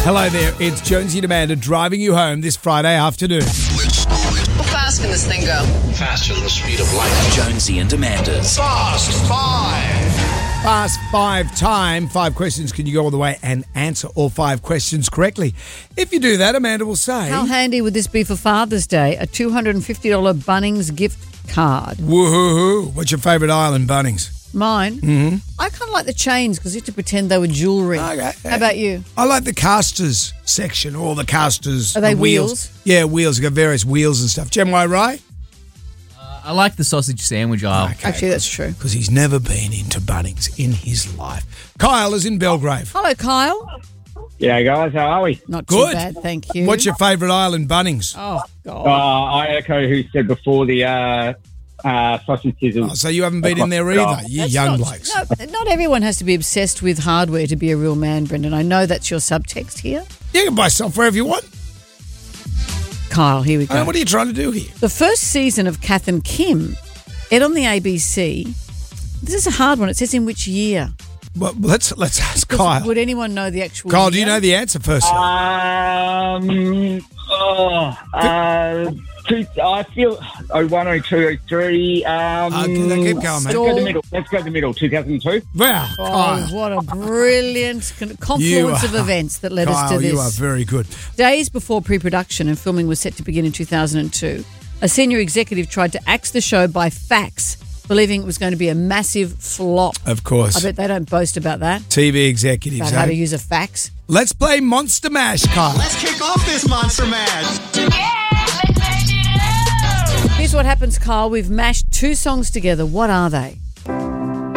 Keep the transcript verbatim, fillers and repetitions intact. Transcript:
Hello there, it's Jonesy and Amanda driving you home this Friday afternoon. How fast can this thing go? Faster than the speed of light. Jonesy and Amanda's Fast Five. Fast five time, five questions. Can you go all the way and answer all five questions correctly? If you do that, Amanda will say... How handy would this be for Father's Day? A two hundred fifty dollars Bunnings gift card. Woohoo! What's your favourite aisle in Bunnings? Mine? Mm-hmm. I kind of like the chains because you have to pretend they were jewellery. Okay. How about you? I like the casters section, all the casters. Are they the wheels? Yeah, wheels. You've got various wheels and stuff. Jem, why, right? I like the sausage sandwich aisle. Okay. Actually, that's true. Because he's never been into Bunnings in his life. Kyle is in Belgrave. Hello, Kyle. Yeah, guys, how are we? Not too Good. bad, thank you. What's your favourite aisle in Bunnings? Oh, Uh, God. I echo who said before the uh, uh, sausage scissors. Oh, so you haven't been in there either, you That's young not, blokes. No, not everyone has to be obsessed with hardware to be a real man, Brendan. I know that's your subtext here. You can buy software if you want. Kyle, here we I mean, go. what are you trying to do here? The first season of Kath and Kim aired on the A B C. This is a hard one. It says in which year? Well, let's let's ask Kyle. Would anyone know the actual Kyle, year? do you know the answer first? Um, oh, uh, two, I feel oh one, oh two, oh three. Um, Okay, keep going, mate. let's go to the middle. Let's go to the middle. Two thousand two. Wow, Oh, Kyle. what a brilliant con- confluence of are- events that led us Kyle, to this. you are very good. Days before pre-production and filming was set to begin in two thousand two, a senior executive tried to axe the show by fax, believing it was going to be a massive flop. Of course. I bet they don't boast about that, T V executives. about eh? how to use a fax. Let's play Monster Mash, Kyle. Let's kick off this Monster Mash. Here's what happens, Kyle. We've mashed two songs together. What are they?